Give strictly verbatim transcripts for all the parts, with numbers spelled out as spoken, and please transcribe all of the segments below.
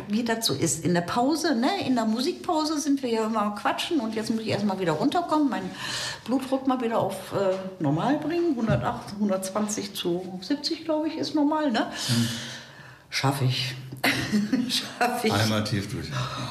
wie das so ist. In der Pause, ne, in der Musikpause sind wir ja immer am Quatschen und jetzt muss ich erstmal wieder runterkommen, meinen Blutdruck mal wieder auf äh, normal bringen. hundertacht, hundertzwanzig zu siebzig, glaube ich, ist normal, ne? Hm. Schaffe ich. Schaff ich. Einmal tief durch.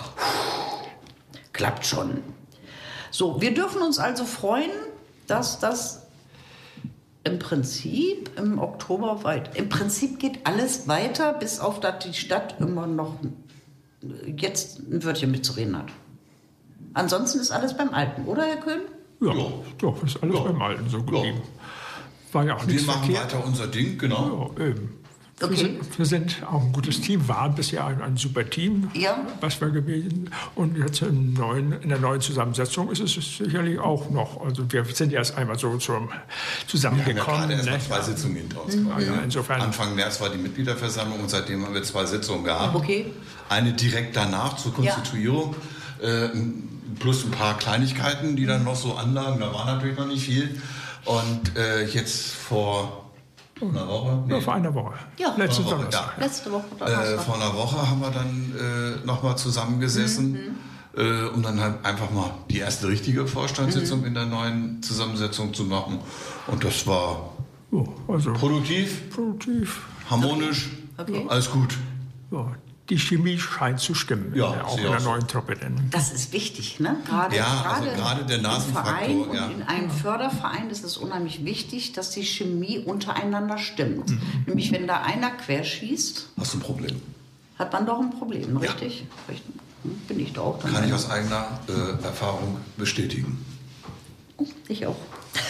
Klappt schon. So, wir dürfen uns also freuen, dass das im Prinzip im Oktober weit. Im Prinzip geht alles weiter, bis auf dass die Stadt immer noch jetzt ein Wörtchen mitzureden hat. Ansonsten ist alles beim Alten, oder Herr Köhn? Ja, ja. Doch, ist alles ja. beim Alten so geblieben. Ja. War ja auch wir nichts machen verkehrt. Weiter unser Ding, genau. Ja, eben. Okay. Wir, sind, wir sind auch ein gutes Team, waren bisher ein, ein super Team, ja. was wir gewesen. Und jetzt im neuen, in der neuen Zusammensetzung ist es sicherlich auch noch. Also wir sind erst einmal so zum zusammengekommen. Wir haben ja gerade ne? erst mal zwei Sitzungen hinter uns. Mhm. Ja, insofern. Anfang März war die Mitgliederversammlung und seitdem haben wir zwei Sitzungen gehabt. Okay. Eine direkt danach zur Konstituierung. Ja. Äh, plus ein paar Kleinigkeiten, die dann noch so anlagen. Da war natürlich noch nicht viel. Und äh, jetzt vor einer Woche? Nee. Ja, vor einer Woche. Ja. Letzte Woche, Woche. ja. Letzte Woche. Äh, vor einer Woche haben wir dann äh, nochmal zusammengesessen, mhm. äh, um dann halt einfach mal die erste richtige Vorstandssitzung mhm. in der neuen Zusammensetzung zu machen. Und das war oh, also produktiv, produktiv, harmonisch, okay. alles gut. Ja. Die Chemie scheint zu stimmen, ja, auch in der so. neuen Truppe. Denn das ist wichtig, ne? Gerade, ja, gerade, also gerade der Nasenfaktor. Und ja. in einem Förderverein ist es unheimlich wichtig, dass die Chemie untereinander stimmt. Mhm. Nämlich, wenn da einer querschießt, hast du ein Problem. Hat man doch ein Problem, ja. richtig? richtig? Bin ich da auch. Kann dann ich aus eigener äh, Erfahrung bestätigen. Oh, ich auch.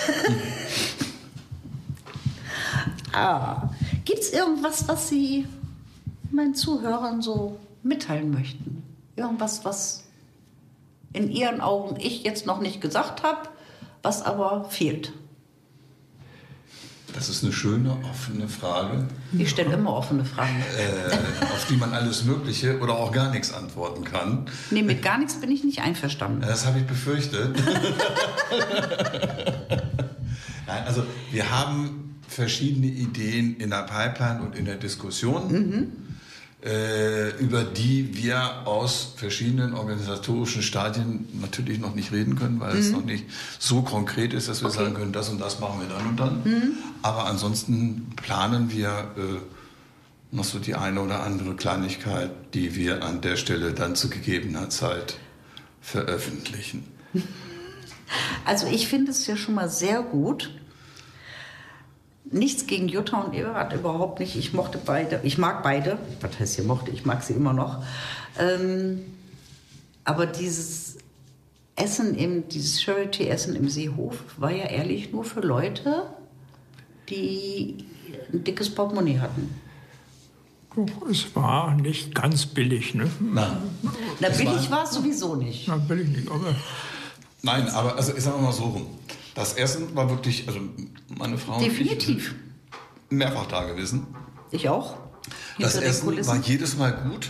ah, gibt es irgendwas, was Sie meinen Zuhörern so mitteilen möchten? Irgendwas, was in Ihren Augen ich jetzt noch nicht gesagt habe, was aber fehlt? Das ist eine schöne, offene Frage. Ich stelle immer offene Fragen. Äh, auf die man alles Mögliche oder auch gar nichts antworten kann. Nee, mit gar nichts bin ich nicht einverstanden. Das habe ich befürchtet. Nein, also wir haben verschiedene Ideen in der Pipeline und in der Diskussion. Mhm. Über die wir aus verschiedenen organisatorischen Stadien natürlich noch nicht reden können, weil mhm. es noch nicht so konkret ist, dass wir okay. sagen können, das und das machen wir dann und dann. Mhm. Aber ansonsten planen wir äh, noch so die eine oder andere Kleinigkeit, die wir an der Stelle dann zu gegebener Zeit veröffentlichen. Also ich finde es ja schon mal sehr gut. Nichts gegen Jutta und Eberhard, überhaupt nicht. Ich mochte beide. Ich mag beide. Was heißt hier mochte? Ich mag sie immer noch. Ähm, aber dieses Essen, im, dieses Charity-Essen im Seehof war ja ehrlich nur für Leute, die ein dickes Portemonnaie hatten. Doch, es war nicht ganz billig, ne? Nein. Na, billig war es sowieso nicht. Na, billig nicht, aber... Nein, aber also ich sage mal so rum. Das Essen war wirklich, also meine Frau definitiv und ich mehrfach da gewesen. Ich auch. Das Essen war jedes Mal gut.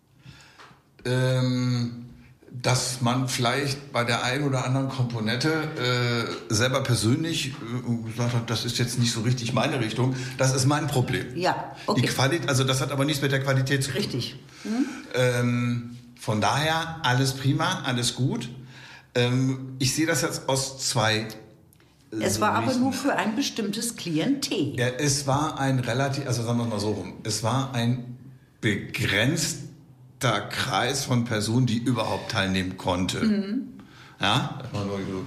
Ähm, dass man vielleicht bei der einen oder anderen Komponente äh, selber persönlich äh, gesagt hat, das ist jetzt nicht so richtig meine Richtung, das ist mein Problem. Ja, okay. Die Qualität, also das hat aber nichts mit der Qualität zu tun. Richtig. Mhm. Ähm, von daher alles prima, alles gut. Ähm, ich sehe das jetzt aus zwei Es war aber nur für ein bestimmtes Klientel. Ja, es war ein relativ, also sagen wir es mal so rum, es war ein begrenzter Kreis von Personen, die überhaupt teilnehmen konnte. Mhm. Ja, das waren so